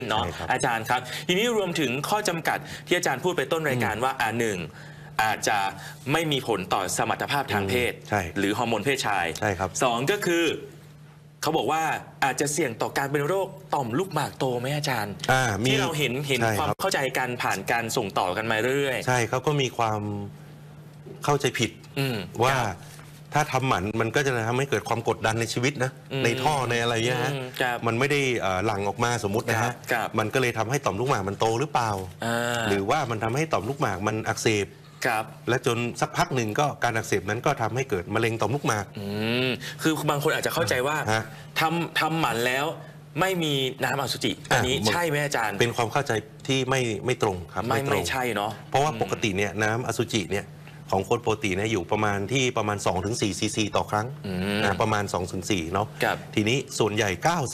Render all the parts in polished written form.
เนาะอาจารย์ครับทีนี้รวมถึงข้อจำกัดที่อาจารย์พูดไปต้นรายการว่าหนึ่งอาจจะไม่มีผลต่อสมรรถภาพทางเพศหรือฮอร์โมนเพศชายใช่ครับสองก็คือเขาบอกว่าอาจจะเสี่ยงต่อการเป็นโรคต่อมลูกหมากโตไหมอาจารย์ที่เราเห็นความเข้าใจกันผ่านการส่งต่อกันมาเรื่อยๆใช่เขาก็มีความเข้าใจผิดว่าถ้าทำหมันมันก็จะทำให้เกิดความกดดันในชีวิตนะในท่อในอะไรเงี้ยฮะมันไม่ได้หลั่งออกมาสมมตินะฮะมันก็เลยทำให้ต่อมลูกหมากมันโตหรือเปล่าหรือว่ามันทำให้ต่อมลูกหมากมันอักเสบและจนสักพักหนึ่งก็การอักเสบนั้นก็ทำให้เกิดมะเร็งต่อมลูกหมากคือบางคนอาจจะเข้าใจว่าทำหมันแล้วไม่มีน้ำอสุจิอันนี้ใช่ไหมอาจารย์เป็นความเข้าใจที่ไม่ตรงครับไม่ใช่เนาะเพราะว่าปกติเนี่ยน้ำอสุจิเนี่ยของคนปกติเนี่ยอยู่ประมาณ2-4 ซีซีต่อครั้งประมาณ 2-4 เนาะทีนี้ส่วนใหญ่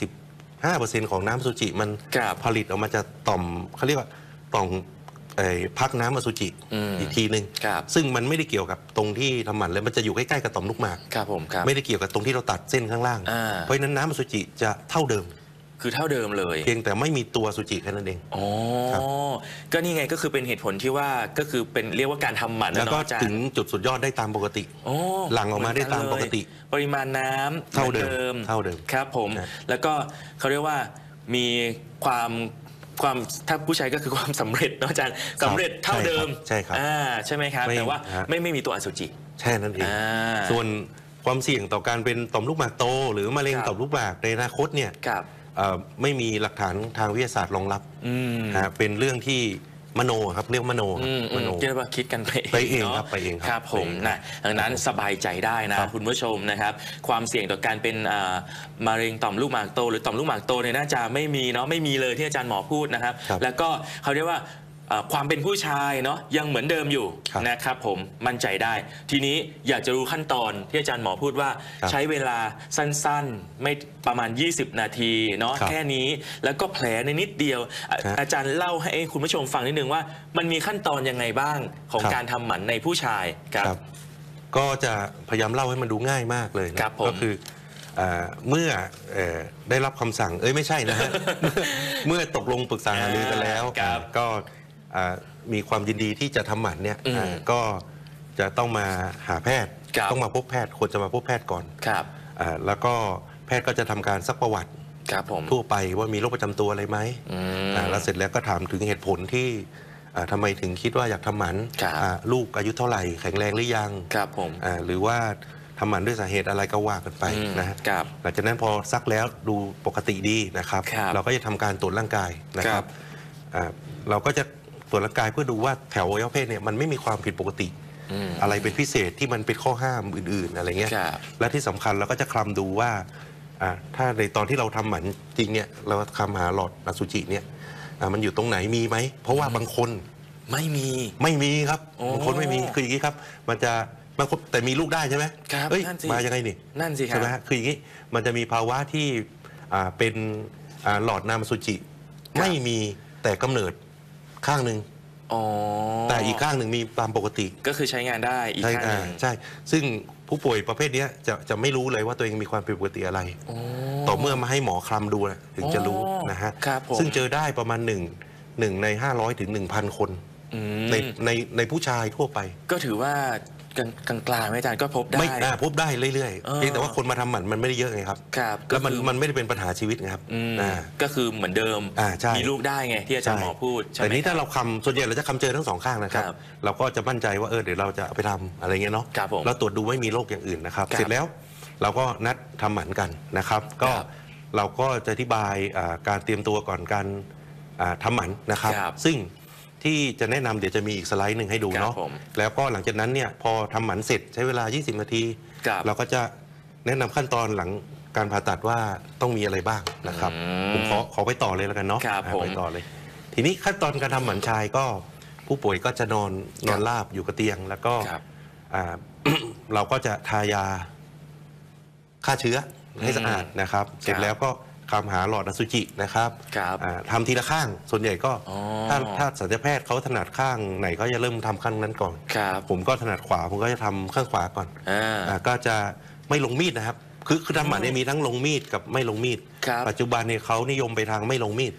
95% ของน้ำอสุจิมันผลิตออกมาจากต่อมเขาเรียกว่าต่อมพักน้ำอสุจิอีกทีหนึ่งซึ่งมันไม่ได้เกี่ยวกับตรงที่ทำหมันแล้วมันจะอยู่ใกล้ๆกับต่อมลูกหมากไม่ได้เกี่ยวกับตรงที่เราตัดเส้นข้างล่างเพราะฉะนั้นน้ำอสุจิจะเท่าเดิมคือเท่าเดิมเลยเพียงแต่ไม่มีตัวอสุจิแค่นั้นเองอ๋อก็นี่ไงก็คือเป็นเหตุผลที่ว่าก็คือเป็นเรียกว่าการทำหมันแล้วก็ถึงจุดสุดยอดได้ตามปกติหลั่งออกมาได้ตามปกติปริมาณน้ำเท่าเดิมครับผมแล้วก็เขาเรียกว่ามีความถ้าผู้ชายก็คือความสำเร็จเนาะอาจารย์สำเร็จเท่าเดิมใช่ครับใช่ไหมครับแต่ว่าไม่มีตัวอสุจิใช่นั่นเองส่วนความเสี่ยงต่อการเป็นต่อมลูกหมากโตหรือมะเร็งต่อมลูกหมากในอนาคตเนี่ยไม่มีหลักฐานทางวิทยาศาสตร์รองรับเป็นเรื่องที่มโนครับเรียกมโนเรียกว่าคิดกันไปเองครับไปเองครับผมนะดังนั้นสบายใจได้นะคุณผู้ชมนะครับความเสี่ยงต่อการเป็นมะเร็งต่อมลูกหมากโตหรือต่อมลูกหมากโตเนี่ยน่าจะไม่มีเนาะไม่มีเลยที่อาจารย์หมอพูดนะครับแล้วก็เขาเรียกว่าความเป็นผู้ชายเนาะยังเหมือนเดิมอยู่นะครับผมมั่นใจได้ทีนี้อยากจะรู้ขั้นตอนที่อาจารย์หมอพูดว่าใช้เวลาสั้นๆไม่ประมาณ20 นาทีเนาะแค่นี้แล้วก็แผลในนิดเดียวอาจารย์เล่าให้คุณผู้ชมฟังนิดนึงว่ามันมีขั้นตอนยังไงบ้างของการทำหมันในผู้ชายครับก็จะพยายามเล่าให้มันดูง่ายมากเลยนะก็คือเมื่อได้รับคำสั่งไม่ใช่นะฮะเมื่อตกลงปรึกษาหารือกันแล้วก็มีความยินดีที่จะทำหมันเนี่ยก็จะต้องมาหาแพทย์ต้องมาพบแพทย์ควรจะมาพบแพทย์ก่อนแล้วก็แพทย์ก็จะทำการซักประวัติทั่วไปว่ามีโรคประจำตัวอะไรไหมแล้วเสร็จแล้วก็ถามถึงเหตุผลที่ทำไมถึงคิดว่าอยากทำหมันลูกอายุเท่าไหร่แข็งแรงหรือยังหรือว่าทำหมันด้วยสาเหตุอะไรก็ว่ากันไปนะหลังจากนั้นพอซักแล้วดูปกติดีนะครับเราก็จะทำการตรวจร่างกายนะครับเราก็จะตรวจร่างกายเพื่อดูว่าแถวอวัยวะเพศเนี่ยมันไม่มีความผิดปกติอะไรเป็นพิเศษที่มันเป็นข้อห้ามอื่นๆอะไรเงี้ยและที่สำคัญเราก็จะคลำดูว่าถ้าในตอนที่เราทำหมันจริงเนี่ยเราคลำหาหลอดอสุจิเนี่ยมันอยู่ตรงไหนมีไหมเพราะว่าบางคนไม่มีครับบางคนไม่มีคืออย่างนี้ครับมันจะบางคนแต่มีลูกได้ใช่ไหมครับมายังไงนี่นั่นสิครับใช่ไหมคืออย่างนี้มันจะมีภาวะที่เป็นหลอดน้ำอสุจิไม่มีแต่กำเนิดข้างหนึ่งแต่อีกข้างหนึ่งมีตามปกติก็คือใช้งานได้อีกข้างหนึ่งใช่ซึ่งผู้ป่วยประเภทนี้จะไม่รู้เลยว่าตัวเองมีความผิดปกติอะไรต่อเมื่อมาให้หมอคลำดูถึงจะรู้นะฮะซึ่งเจอได้ประมาณ1ใน500 ถึง 1,000 คนในผู้ชายทั่วไปก็ถือว่ากลางๆอาจารย์ก็พบได้พบได้เรื่อยๆเพียงแต่ว่าคนมาทำหมันมันไม่ได้เยอะไงครับแล้วมันไม่ได้เป็นปัญหาชีวิตครับก็คือเหมือนเดิมมีลูกได้ไงที่อาจารย์หมอพูดแต่นี้ถ้าเราคำส่วนใหญ่เราจะคำเจอทั้งสองข้างนะครับเราก็จะมั่นใจว่าเดี๋ยวเราจะเอาไปทำอะไรเงี้ยเนาะเราตรวจดูไม่มีโรคอย่างอื่นนะครับเสร็จแล้วเราก็นัดทำหมันกันนะครับก็เราก็จะอธิบายการเตรียมตัวก่อนการทำหมันนะครับซึ่งที่จะแนะนำเดี๋ยวจะมีอีกสไลด์หนึ่งให้ดูเนาะแล้วก็หลังจากนั้นเนี่ยพอทำหมันเสร็จใช้เวลา20 นาทีเราก็จะแนะนำขั้นตอนหลังการผ่าตัดว่าต้องมีอะไรบ้างนะครับผมขอไปต่อเลยแล้วกันเนาะไปต่อเลยทีนี้ขั้นตอนการทำหมันชายก็ผู้ป่วยก็จะนอนราบอยู่กับเตียงแล้วก็เราก็จะทายาฆ่าเชื้อให้สะอาดนะครับเสร็จแล้วก็คำหาหลอดอสุจินะครับทำทีละข้างส่วนใหญ่ก็ถ้าศัลยแพทย์เขาถนัดข้างไหนก็จะเริ่มทำข้างนั้นก่อนผมก็ถนัดขวาผมก็จะทำข้างขวาก่อนก็จะไม่ลงมีดนะครับคือทำหมันเนี่ยมีทั้งลงมีดกับไม่ลงมีดปัจจุบันเนี่ยเขานิยมไปทางไม่ลงมีด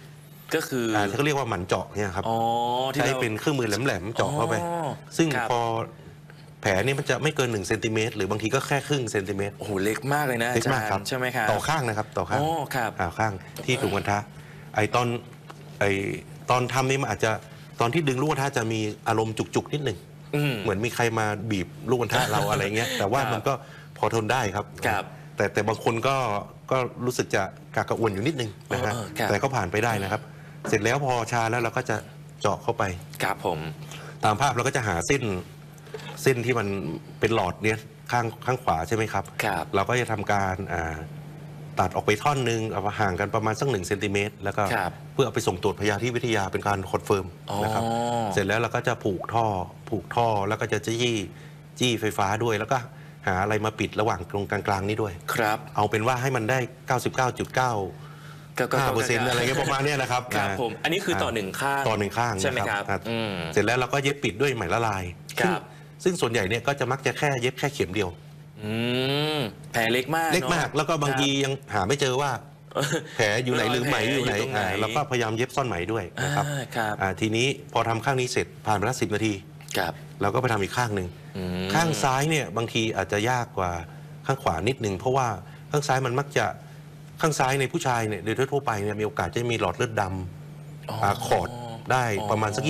ก็คือเขาเรียกว่าหมันเจาะเนี่ยครับใช้เป็นเครื่องมือแหลมๆเจาะเข้าไปซึ่งพอแผลนี่มันจะไม่เกิน1 เซนติเมตรหรือบางทีก็แค่ครึ่งเซนติเมตรโอ้โหเล็กมากเลยนะอาจารย์ใช่ไหมครับต่อข้างนะครับต่อข้างข้างที่ถุงกระทะตอนทำนี่มันอาจจะตอนที่ดึงลูกกระทะจะมีอารมณ์จุกๆนิดหนึ่งเหมือนมีใครมาบีบลูกกระทะเราอะไรเงี้ยแต่ว่ามันก็พอทนได้ครับแต่บางคนก็รู้สึกจะกระอ่วนอยู่นิดนึงนะฮะแต่ก็ผ่านไปได้นะครับเสร็จแล้วพอชาแล้วเราก็จะเจาะเข้าไปครับผมตามภาพเราก็จะหาเส้นที่มันเป็นหลอดเนี้ยข้างขวาใช่ไหมครับเราก็จะทำการตัดออกไปท่อนหนึ่งเอาห่างกันประมาณสัก1 เซนติเมตรแล้วก็เพื่อเอาไปส่งตรวจพยาธิวิทยาเป็นการคอนเฟิร์มนะครับเสร็จแล้วเราก็จะผูกท่อแล้วก็จะจี้ไฟฟ้าด้วยแล้วก็หาอะไรมาปิดระหว่างตรงกลางๆนี้ด้วยครับเอาเป็นว่าให้มันได้ 99.95% อะไรเงี้ยประมาณนี้นะครับครับผมอันนี้คือต่อ1 ข้างใช่ไหมครับเสร็จแล้วเราก็เย็บปิดด้วยไหมละลายซึ่งส่วนใหญ่เนี่ยก็จะมักจะแค่เย็บแค่เข็มเดียวแผลเล็กมากแล้วก็บางทียังหาไม่เจอว่าแผลอยู่ไหนหรือไหมอยู่ไหนแล้วก็พยายามเย็บซ่อนไหมด้วยนะครับทีนี้พอทำข้างนี้เสร็จผ่านไปแล้ว10 นาทีเราก็ไปทำอีกข้างหนึ่งข้างซ้ายเนี่ยบางทีอาจจะยากกว่าข้างขวานิดนึงเพราะว่าข้างซ้ายมันมักจะข้างซ้ายในผู้ชายเนี่ยโดยทั่วไปเนี่ยมีโอกาสจะมีหลอดเลือดดำขอดได้ประมาณสัก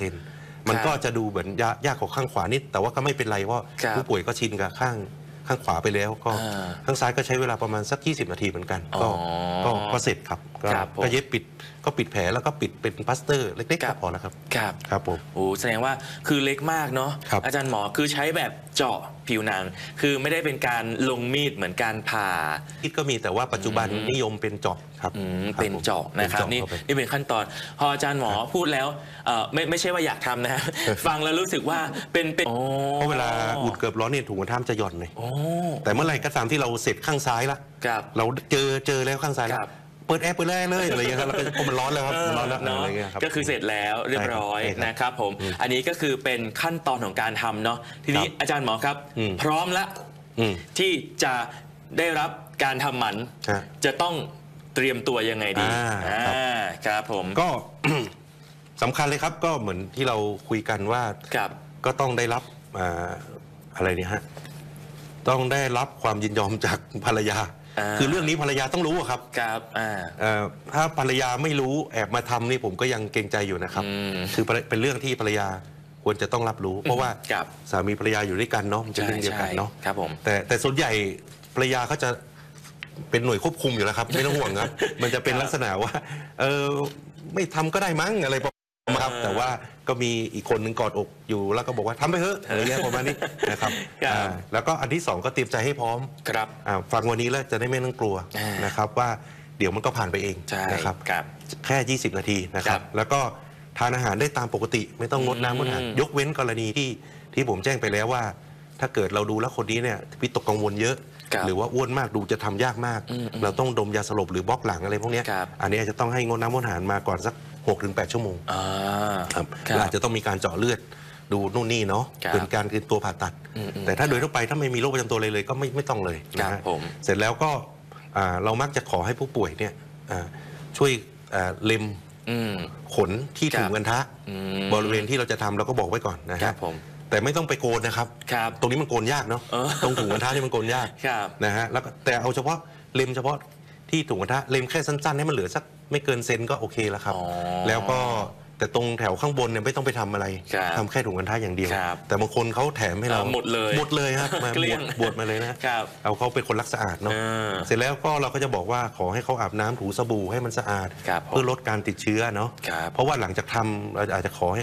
20%มันก็จะดูเหมือนยากกว่าข้างขวานิดแต่ว่าก็ไม่เป็นไรเพราะผู้ป่วยก็ชินกับข้างขวาไปแล้วก็ข้างซ้ายก็ใช้เวลาประมาณสัก20 นาทีเหมือนกันก็เสร็จครับก็เย็บปิดแผลแล้วก็ปิดเป็นพลาสเตอร์เล็กๆก็พอแล้วครับครับผมโอ้แสดงว่าคือเล็กมากเนาะอาจารย์หมอคือใช้แบบเจาะผิวหนังคือไม่ได้เป็นการลงมีดเหมือนการผ่าก็มีแต่ว่าปัจจุบันนิยมเป็นเจาะครับเป็นเจาะนะครับนี่เป็นขั้นตอนพออาจารย์หมอพูดแล้วไม่ใช่ว่าอยากทำนะฟังแล้วรู้สึกว่าเป็นเพราะเวลาอุ่นเกือบร้อนเนี่ยถุงกระทะจะหย่อนเลยแต่เมื่อไหร่ก็ตามที่เราเสร็จข้างซ้ายละเราเจอแล้วข้างซ้ายแล้วเปิดแอร์เลยอะไรอย่างเงี้ยครับแล้วก็มันร้อนแล้วครับร้อนแล้วอะไรเงี้ยครับก็คือเสร็จแล้วเรียบร้อยนะครับผมอันนี้ก็คือเป็นขั้นตอนของการทำเนาะทีนี้อาจารย์หมอครับพร้อมแล้วที่จะได้รับการทำหมันจะต้องเตรียมตัวยังไงดีครับผมก็สำคัญเลยครับก็เหมือนที่เราคุยกันว่าก็ต้องได้รับอะไรเนี่ยฮะต้องได้รับความยินยอมจากภรรยาคือเรื่องนี้ภรรยาต้องรู้ครับถ้าภรรยาไม่รู้แอบมาทำนี่ผมก็ยังเกรงใจอยู่นะครับคือเป็นเรื่องที่ภรรยาควรจะต้องรับรู้เพราะว่าสามีภรรยาอยู่ด้วยกันเนาะมันจะเรื่องเดียวกันเนาะแต่ส่วนใหญ่ภรรยาเขาจะเป็นหน่วยควบคุมอยู่แล้วครับไม่ต้องห่วงครับมันจะเป็นลักษณะว่าไม่ทำก็ได้มั้งอะไรครับแต่ว่าก็มีอีกคนหนึ่งกอดอกอยู่แล้วก็บอกว่าทำไปเถอะอะไรเงี้ยประมาณนี้นะครับแล้วก็อันที่2ก็เตรียมใจให้พร้อมฟังวันนี้แล้วจะได้ไม่ต้องกลัวนะครับว่าเดี๋ยวมันก็ผ่านไปเองนะครับแค่20 นาทีนะครับแล้วก็ทานอาหารได้ตามปกติไม่ต้องงดน้ำงดอาหารยกเว้นกรณีที่ผมแจ้งไปแล้วว่าถ้าเกิดเราดูแล้วคนนี้เนี่ยวิตกกังวลเยอะหรือว่าอ้วนมากดูจะทำยากมากเราต้องดมยาสลบหรือบล็อกหลังอะไรพวกนี้อันนี้อาจจะต้องให้งดน้ำงดอาหารมาก่อนสัก6-8 ชั่วโมงครับอาจจะต้องมีการเจาะเลือดดูนู่นนี่เนาะเป็นการคือตัวผ่าตัดแต่ถ้าโดยทั่วไปถ้าไม่มีโรคประจำตัวเลยก็ไม่ต้องเลยนะฮะเสร็จแล้วก็เรามักจะขอให้ผู้ป่วยเนี่ยช่วยเล็มขนที่ถุงกระทะบริเวณที่เราจะทำเราก็บอกไว้ก่อนนะครับแต่ไม่ต้องไปโกนนะครับตรงนี้มันโกนยากเนาะตรงถุงกระทะนี่มันโกนยากนะฮะแล้วแต่เอาเฉพาะเล็มเฉพาะที่ถุงกระทะเล็มแค่สั้นๆให้มันเหลือสักไม่เกินเซนก็โอเคแล้วครับแล้วก็แต่ตรงแถวข้างบนเนี่ยไม่ต้องไปทำอะไรทำแค่ถุงกระทะอย่างเดียวแต่บางคนเขาแถมให้เราหมดเลยครับมาบวชมาเลยนะเอาเขาเป็นคนรักสะอาดเนาะเสร็จแล้วก็เราก็จะบอกว่าขอให้เขาอาบน้ำถูสบู่ให้มันสะอาดเพื่อลดการติดเชื้อเนาะเพราะว่าหลังจากทำเราอาจจะขอให้